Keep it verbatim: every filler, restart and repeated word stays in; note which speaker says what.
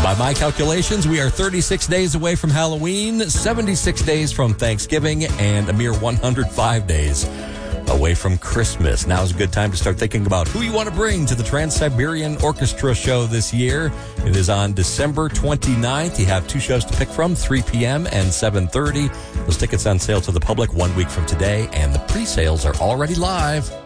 Speaker 1: By my calculations, we are thirty-six days away from Halloween, seventy-six days from Thanksgiving, and a mere one hundred five days away from Christmas. Now's a good time to start thinking about who you want to bring to the Trans-Siberian Orchestra show this year. It is on December twenty-ninth. You have two shows to pick from, three p.m. and seven thirty. Those tickets on sale to the public one week from today, and the pre-sales are already live.